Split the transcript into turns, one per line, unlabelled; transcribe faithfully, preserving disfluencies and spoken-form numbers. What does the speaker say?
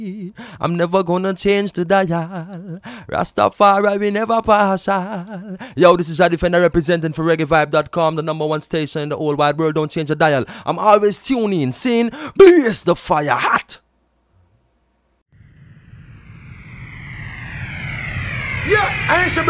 I'm never gonna change the dial. Rastafari, we never partial. Yo, this is a Defender representing for reggae vibe dot com, the number one station in the whole wide world. Don't change the dial. I'm always tuning in, seeing, blaze the fire hot.
Yeah, I ain't